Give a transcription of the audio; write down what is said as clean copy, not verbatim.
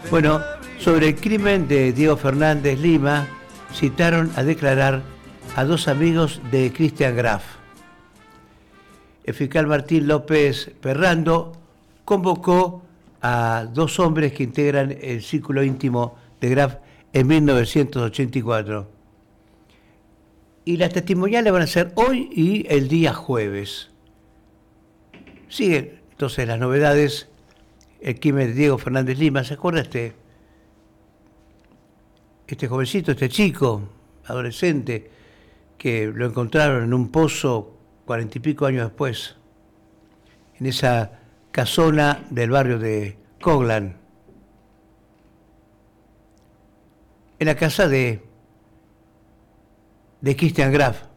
Bueno, sobre el crimen de Diego Fernández Lima, citaron a declarar a dos amigos de Christian Graf. El fiscal Martín López Perrando convocó a dos hombres que integran el círculo íntimo de Graf en 1984. Y las testimoniales van a ser hoy y el día jueves. Siguen entonces las novedades, el crimen de Diego Fernández Lima. ¿Se acuerda este jovencito, este chico, adolescente, que lo encontraron en un pozo 40 y pico años después, en esa casona del barrio de Coglan, en la casa de Christian Graf?